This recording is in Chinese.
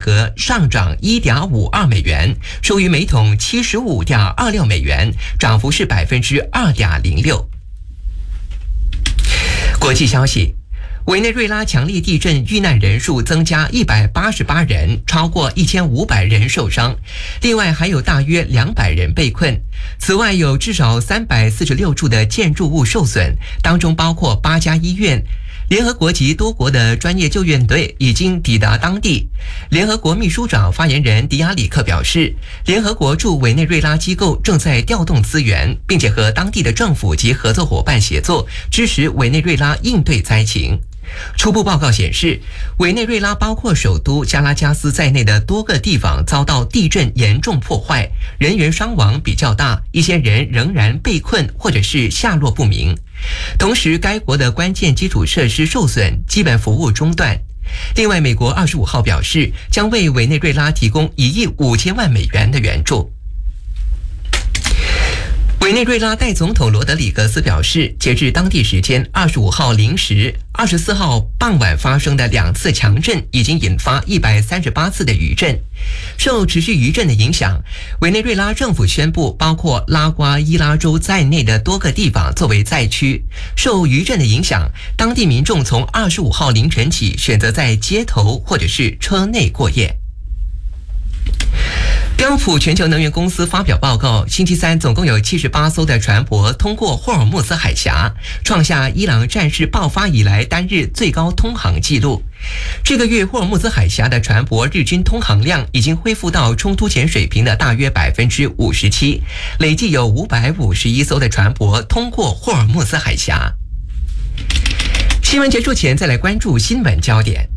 格上涨1.52美元，收于每桶75.26美元，涨幅是2.06%。国际消息。委内瑞拉强力地震遇难人数增加188人，超过1500人受伤，另外还有大约200人被困。此外，有至少346处的建筑物受损，当中包括8家医院。联合国及多国的专业救援队已经抵达当地。联合国秘书长发言人迪亚里克表示，联合国驻委内瑞拉机构正在调动资源，并且和当地的政府及合作伙伴协作，支持委内瑞拉应对灾情。初步报告显示，委内瑞拉包括首都加拉加斯在内的多个地方遭到地震严重破坏，人员伤亡比较大，一些人仍然被困或者是下落不明。同时，该国的关键基础设施受损，基本服务中断。另外，美国25号表示，将为委内瑞拉提供1亿5000万美元的援助。委内瑞拉代总统罗德里格斯表示，截至当地时间25号零时，24号傍晚发生的2次强震已经引发138次的余震。受持续余震的影响，委内瑞拉政府宣布包括拉瓜伊拉州在内的多个地方作为灾区。受余震的影响，当地民众从25号凌晨起选择在街头或者是车内过夜。标普全球能源公司发表报告，星期三总共有78艘的船舶通过霍尔木兹海峡，创下伊朗战事爆发以来单日最高通航纪录。这个月霍尔木兹海峡的船舶日均通航量已经恢复到冲突前水平的大约57%，累计有551艘的船舶通过霍尔木兹海峡。新闻结束前，再来关注新闻焦点。